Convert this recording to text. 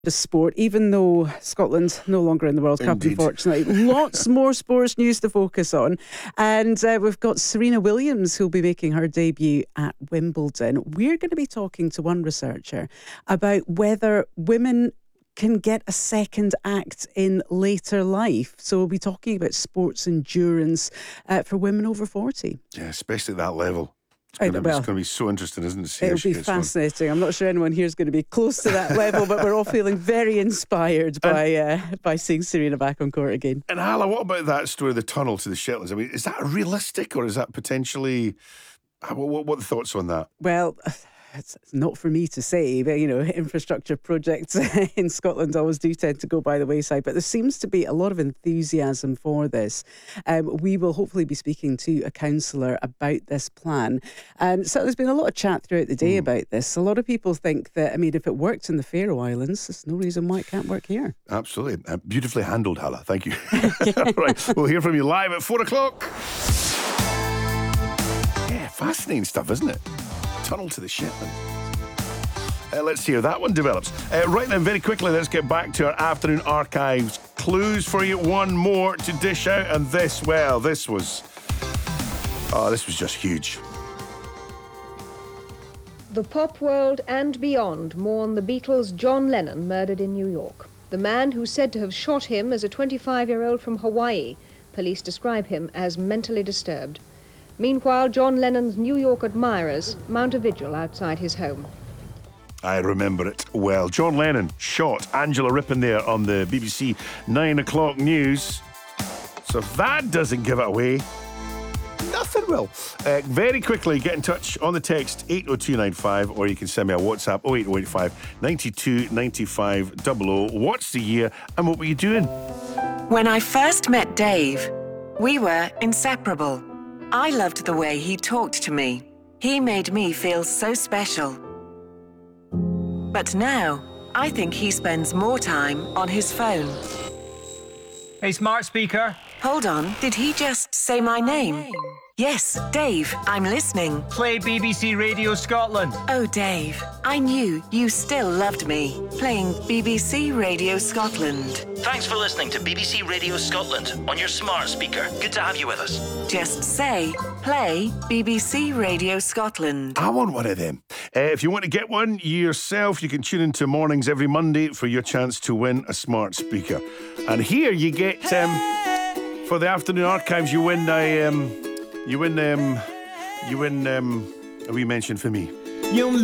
The sport, even though Scotland's no longer in the World Cup, Indeed. unfortunately. Lots more sports news to focus on. And we've got Serena Williams who'll be making her debut at Wimbledon. We're going to be talking to one researcher about whether women can get a second act in later life. So we'll be talking about sports endurance for women over 40. Yeah, especially at that level. It's going to be so interesting, isn't it? It'll be fascinating. I'm not sure anyone here is going to be close to that level, but we're all feeling very inspired by seeing Serena back on court again. And Hala, what about that story, the tunnel to the Shetlands? I mean, is that realistic or is that potentially... What are the thoughts on that? Well, it's not for me to say, but, infrastructure projects in Scotland always do tend to go by the wayside, but there seems to be a lot of enthusiasm for this. We will hopefully be speaking to a councillor about this plan. And so there's been a lot of chat throughout the day about this. A lot of people think that, if it worked in the Faroe Islands, there's no reason why it can't work here. Absolutely. Beautifully handled, Hala. Thank you. Right, we'll hear from you live at 4 o'clock. Yeah, fascinating stuff, isn't it? Tunnel to the Shetland. Let's see how that one develops. Right then, very quickly, let's get back to our afternoon archives. Clues for you, one more to dish out, and this was just huge. The pop world and beyond mourn the Beatles' John Lennon murdered in New York. The man who's said to have shot him as a 25-year-old from Hawaii. Police describe him as mentally disturbed. Meanwhile, John Lennon's New York admirers mount a vigil outside his home. I remember it well. John Lennon shot. Angela Rippon there on the BBC 9 o'clock news. So if that doesn't give it away, nothing will. Very quickly, get in touch on the text 80295, or you can send me a WhatsApp 08085 92 95 00. What's the year and what were you doing? When I first met Dave, we were inseparable. I loved the way he talked to me. He made me feel so special. But now, I think he spends more time on his phone. Hey, smart speaker. Hold on, did he just say my name? Yes, Dave, I'm listening. Play BBC Radio Scotland. Oh, Dave, I knew you still loved me. Playing BBC Radio Scotland. Thanks for listening to BBC Radio Scotland on your smart speaker. Good to have you with us. Just say, play BBC Radio Scotland. I want one of them. If you want to get one yourself, you can tune into mornings every Monday for your chance to win a smart speaker. And here you get, for the afternoon archives, you win a wee mention for me.